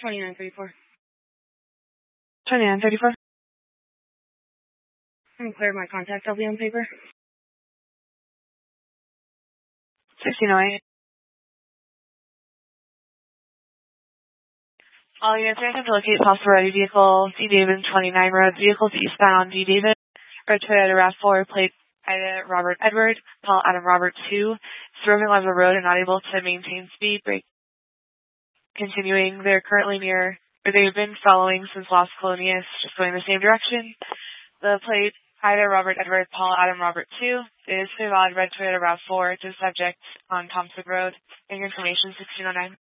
2934. 2934. And clear my contact. I'll be on paper. 1608. All units are to locate possible ready vehicle, D. David 29 Road, vehicles eastbound, D. David, or Toyota RAV4, plate Ida Robert Edward, Paul Adam Robert 2, swerving along the road and not able to maintain speed, brake continuing. They're currently near, or they've been following since Las Colonias, just going the same direction. The plate Ida Robert Edward, Paul Adam Robert 2 is valid red Toyota RAV4 to subject on Thompson Road. Information 1609.